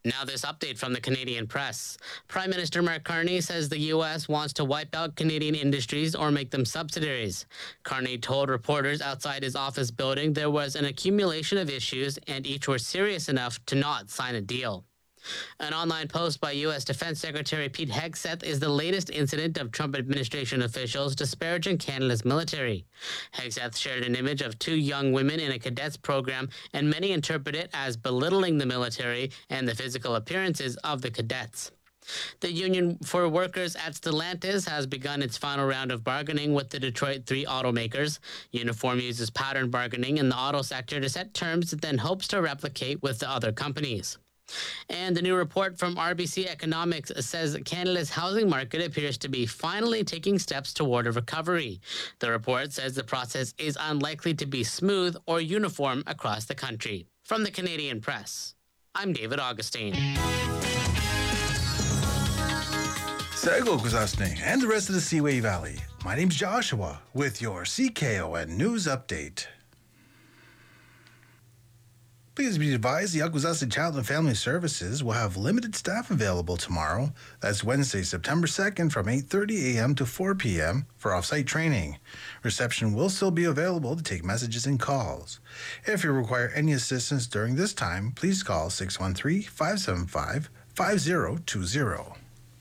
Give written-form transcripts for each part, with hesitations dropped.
Now, this update from the Canadian press. Prime Minister Mark Carney says the U.S. wants to wipe out Canadian industries or make them subsidiaries. Carney told reporters outside his office building there was an accumulation of issues and each were serious enough to not sign a deal. An online post by U.S. Defense Secretary Pete Hegseth is the latest incident of Trump administration officials disparaging Canada's military. Hegseth shared an image of two young women in a cadets program, and many interpret it as belittling the military and the physical appearances of the cadets. The Union for Workers at Stellantis has begun its final round of bargaining with the Detroit 3 automakers. Uniform uses pattern bargaining in the auto sector to set terms it then hopes to replicate with the other companies. And the new report from RBC Economics says Canada's housing market appears to be finally taking steps toward a recovery. The report says the process is unlikely to be smooth or uniform across the country. From the Canadian Press, I'm David Augustine. Sego Kuzasne and the rest of the Seaway Valley. My name's Joshua with your CKON News Update. Please be advised, the Akwesasne Child and Family Services will have limited staff available tomorrow. That's Wednesday, September 2nd from 8:30 a.m. to 4 p.m. for off-site training. Reception will still be available to take messages and calls. If you require any assistance during this time, please call 613-575-5020.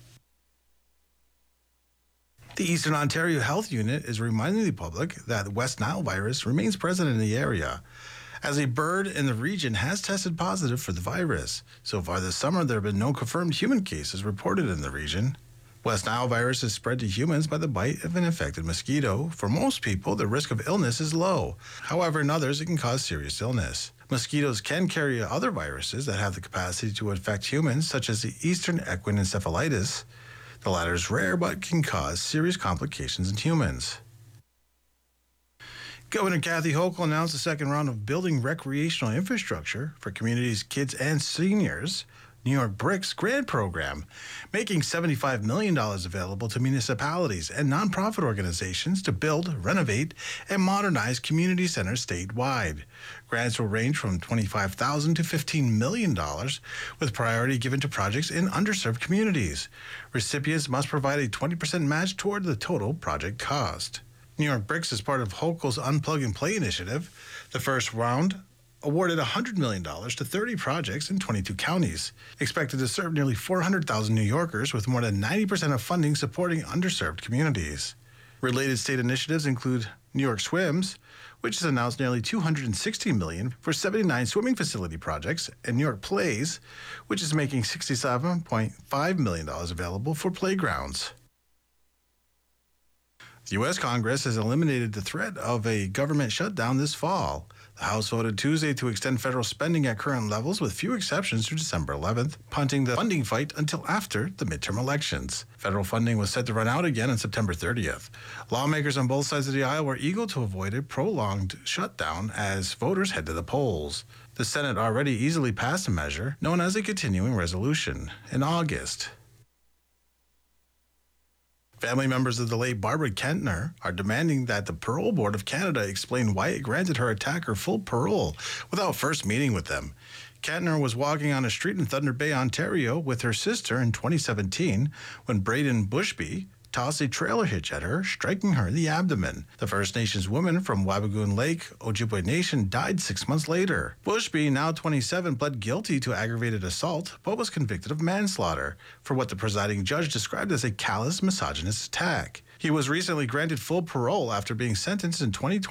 The Eastern Ontario Health Unit is reminding the public that West Nile virus remains present in the area, as a bird in the region has tested positive for the virus. So far this summer, there have been no confirmed human cases reported in the region. West Nile virus is spread to humans by the bite of an infected mosquito. For most people, the risk of illness is low. However, in others, it can cause serious illness. Mosquitoes can carry other viruses that have the capacity to infect humans, such as the Eastern equine encephalitis. The latter is rare but can cause serious complications in humans. Governor Kathy Hochul announced the second round of building recreational infrastructure for communities, kids, and seniors, New York BRICS grant program, making $75 million available to municipalities and nonprofit organizations to build, renovate, and modernize community centers statewide. Grants will range from $25,000 to $15 million, with priority given to projects in underserved communities. Recipients must provide a 20% match toward the total project cost. New York BRICS is part of Hochul's Unplug and Play initiative. The first round awarded $100 million to 30 projects in 22 counties, expected to serve nearly 400,000 New Yorkers, with more than 90% of funding supporting underserved communities. Related state initiatives include New York Swims, which has announced nearly $260 million for 79 swimming facility projects, and New York Plays, which is making $67.5 million available for playgrounds. The U.S. Congress has eliminated the threat of a government shutdown this fall. The House voted Tuesday to extend federal spending at current levels, with few exceptions, through December 11th, punting the funding fight until after the midterm elections. Federal funding was set to run out again on September 30th. Lawmakers on both sides of the aisle were eager to avoid a prolonged shutdown as voters head to the polls. The Senate already easily passed a measure known as a continuing resolution in August. Family members of the late Barbara Kentner are demanding that the Parole Board of Canada explain why it granted her attacker full parole without first meeting with them. Kentner was walking on a street in Thunder Bay, Ontario, with her sister in 2017 when Braden Bushby tossed a trailer hitch at her, striking her in the abdomen. The First Nations woman from Wabigoon Lake, Ojibwe Nation, died 6 months later. Bushby, now 27, pled guilty to aggravated assault, but was convicted of manslaughter for what the presiding judge described as a callous, misogynist attack. He was recently granted full parole after being sentenced in 2020